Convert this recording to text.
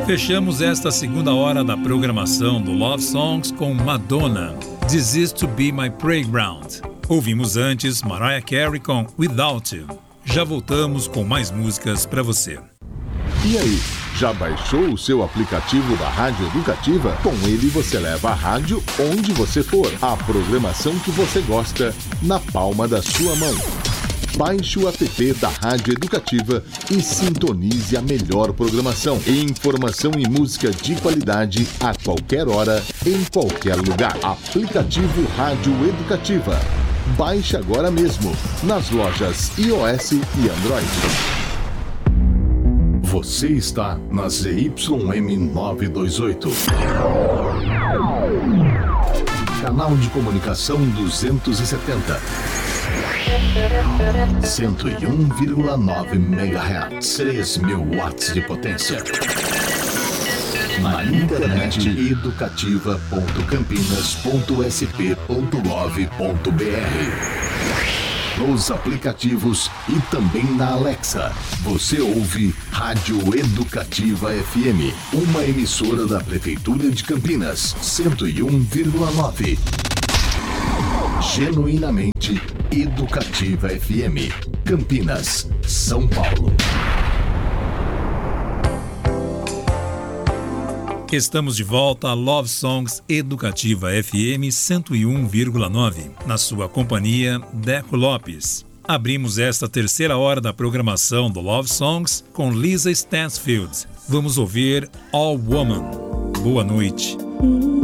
Fechamos esta segunda hora da programação do Love Songs com Madonna, This Is To Be My Playground. Ouvimos antes Mariah Carey com Without You. Já voltamos com mais músicas para você. E aí, já baixou o seu aplicativo da Rádio Educativa? Com ele você leva a rádio onde você for. A programação que você gosta na palma da sua mão. Baixe o app da Rádio Educativa e sintonize a melhor programação. Informação e música de qualidade a qualquer hora, em qualquer lugar. Aplicativo Rádio Educativa. Baixe agora mesmo nas lojas iOS e Android. Você está na ZYM928. Canal de comunicação 270. 101,9 MHz. 3.000 watts de potência. Na internet educativa.campinas.sp.gov.br. Nos aplicativos e também na Alexa. Você ouve Rádio Educativa FM, uma emissora da Prefeitura de Campinas, 101,9. Genuinamente Educativa FM, Campinas, São Paulo. Estamos de volta a Love Songs Educativa FM 101,9, na sua companhia, Deco Lopes. Abrimos esta terceira hora da programação do Love Songs com Lisa Stansfield. Vamos ouvir All Woman. Boa noite.